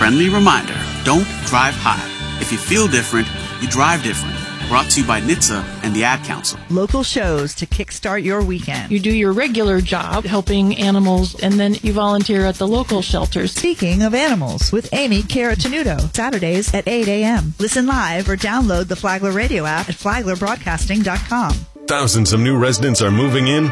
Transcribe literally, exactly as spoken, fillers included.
Friendly reminder, don't drive high. If you feel different, you drive different. Brought to you by N H T S A and the Ad Council. Local shows to kickstart your weekend. You do your regular job helping animals, and then you volunteer at the local shelters. Speaking of animals, with Amy Caratanudo, Saturdays at eight a.m. Listen live or download the Flagler Radio app at flagler broadcasting dot com. Thousands of new residents are moving in,